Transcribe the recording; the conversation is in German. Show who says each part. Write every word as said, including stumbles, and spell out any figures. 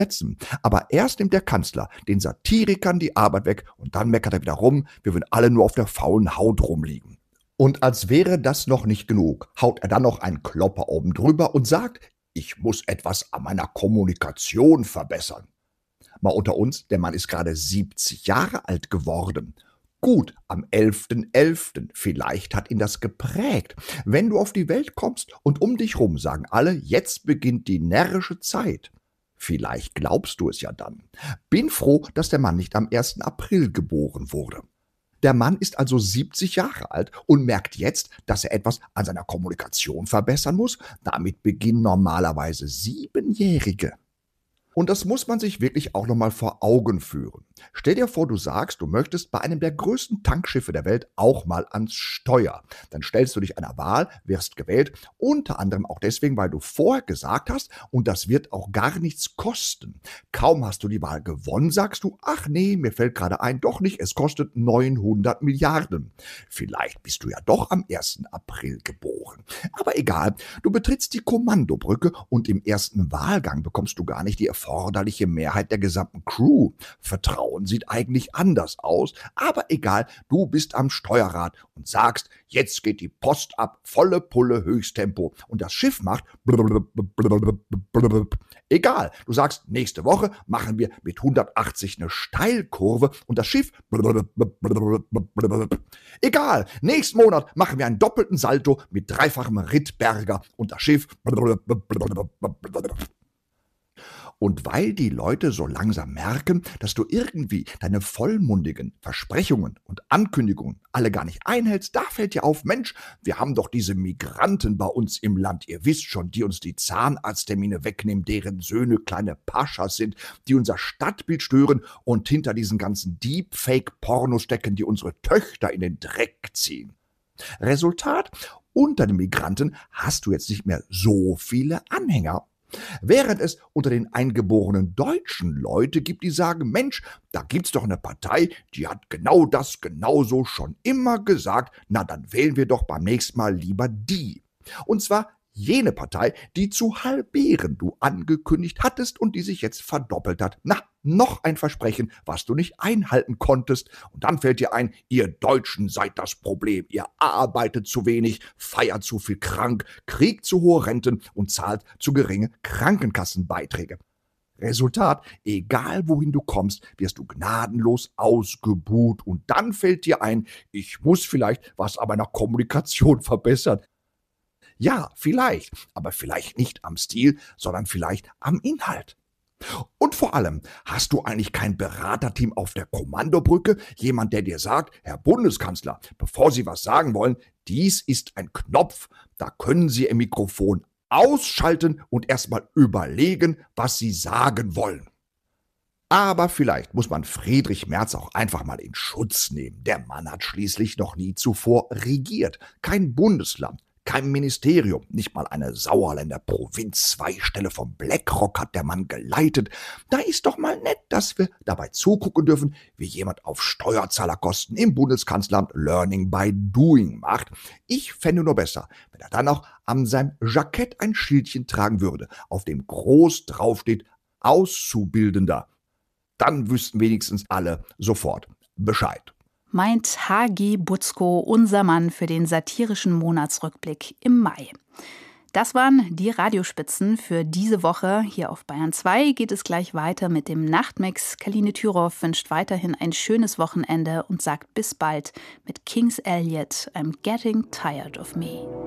Speaker 1: Ätzen. Aber erst nimmt der Kanzler den Satirikern die Arbeit weg und dann meckert er wieder rum, wir würden alle nur auf der faulen Haut rumliegen. Und als wäre das noch nicht genug, haut er dann noch einen Klopper oben drüber und sagt, ich muss etwas an meiner Kommunikation verbessern. Mal unter uns, der Mann ist gerade siebzig Jahre alt geworden. Gut, am elften elften Vielleicht hat ihn das geprägt. Wenn du auf die Welt kommst und um dich rum sagen alle, jetzt beginnt die närrische Zeit. Vielleicht glaubst du es ja dann. Bin froh, dass der Mann nicht am ersten April geboren wurde. Der Mann ist also siebzig Jahre alt und merkt jetzt, dass er etwas an seiner Kommunikation verbessern muss. Damit beginnen normalerweise Siebenjährige. Und das muss man sich wirklich auch nochmal vor Augen führen. Stell dir vor, du sagst, du möchtest bei einem der größten Tankschiffe der Welt auch mal ans Steuer. Dann stellst du dich einer Wahl, wirst gewählt, unter anderem auch deswegen, weil du vorher gesagt hast, und das wird auch gar nichts kosten. Kaum hast du die Wahl gewonnen, sagst du, ach nee, mir fällt gerade ein, doch nicht, es kostet neunhundert Milliarden. Vielleicht bist du ja doch am ersten April geboren. Aber egal, du betrittst die Kommandobrücke und im ersten Wahlgang bekommst du gar nicht die erforderliche Mehrheit der gesamten Crew. Vertrauen sieht eigentlich anders aus, aber egal, du bist am Steuerrad und sagst, jetzt geht die Post ab, volle Pulle, Höchsttempo und das Schiff macht egal, du sagst, nächste Woche machen wir mit hundertachtzig eine Steilkurve und das Schiff egal, nächsten Monat machen wir einen doppelten Salto mit dreifachem Rittberger und das Schiff Und weil die Leute so langsam merken, dass du irgendwie deine vollmundigen Versprechungen und Ankündigungen alle gar nicht einhältst, da fällt dir auf, Mensch, wir haben doch diese Migranten bei uns im Land, ihr wisst schon, die uns die Zahnarzttermine wegnehmen, deren Söhne kleine Paschas sind, die unser Stadtbild stören und hinter diesen ganzen Deepfake-Pornos stecken, die unsere Töchter in den Dreck ziehen. Resultat, unter den Migranten hast du jetzt nicht mehr so viele Anhänger. Während es unter den eingeborenen Deutschen Leute gibt, die sagen, Mensch, da gibt's doch eine Partei, die hat genau das genauso schon immer gesagt, na dann wählen wir doch beim nächsten Mal lieber die. Und zwar jene Partei, die zu halbieren du angekündigt hattest und die sich jetzt verdoppelt hat. Na, noch ein Versprechen, was du nicht einhalten konntest. Und dann fällt dir ein, ihr Deutschen seid das Problem. Ihr arbeitet zu wenig, feiert zu viel krank, kriegt zu hohe Renten und zahlt zu geringe Krankenkassenbeiträge. Resultat, egal wohin du kommst, wirst du gnadenlos ausgebuht. Und dann fällt dir ein, ich muss vielleicht was an meiner Kommunikation verbessern. Ja, vielleicht, aber vielleicht nicht am Stil, sondern vielleicht am Inhalt. Und vor allem, hast du eigentlich kein Beraterteam auf der Kommandobrücke? Jemand, der dir sagt, Herr Bundeskanzler, bevor Sie was sagen wollen, dies ist ein Knopf, da können Sie Ihr Mikrofon ausschalten und erstmal überlegen, was Sie sagen wollen. Aber vielleicht muss man Friedrich Merz auch einfach mal in Schutz nehmen. Der Mann hat schließlich noch nie zuvor regiert. Kein Bundesland. Kein Ministerium, nicht mal eine Sauerländer Provinz-Zweigstelle vom BlackRock hat der Mann geleitet. Da ist doch mal nett, dass wir dabei zugucken dürfen, wie jemand auf Steuerzahlerkosten im Bundeskanzleramt Learning by Doing macht. Ich fände nur besser, wenn er dann auch an seinem Jackett ein Schildchen tragen würde, auf dem groß draufsteht Auszubildender. Dann wüssten wenigstens alle sofort Bescheid.
Speaker 2: Meint H G Butzko, unser Mann für den satirischen Monatsrückblick im Mai. Das waren die Radiospitzen für diese Woche. Hier auf Bayern zwei geht es gleich weiter mit dem Nachtmix. Kaline Thüroff wünscht weiterhin ein schönes Wochenende und sagt bis bald mit King's Elliot, I'm Getting Tired of Me.